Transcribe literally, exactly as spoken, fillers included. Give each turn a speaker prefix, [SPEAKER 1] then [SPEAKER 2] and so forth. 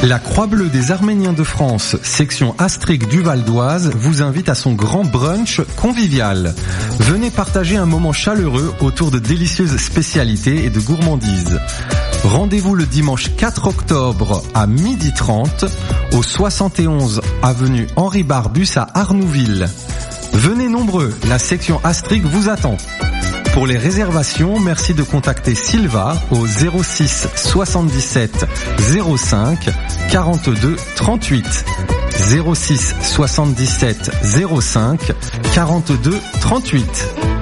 [SPEAKER 1] La Croix-Bleue des Arméniens de France, section Astric du Val d'Oise, vous invite à son grand brunch convivial. Venez partager un moment chaleureux autour de délicieuses spécialités et de gourmandises. Rendez-vous le dimanche quatre octobre à midi trente au soixante et onze avenue Henri Barbus à Arnouville. Venez nombreux, la section Astric vous attend. Pour les réservations, merci de contacter Sylva au zéro six soixante-dix-sept zéro cinq quarante-deux trente-huit. zéro six soixante-dix-sept zéro cinq quarante-deux trente-huit.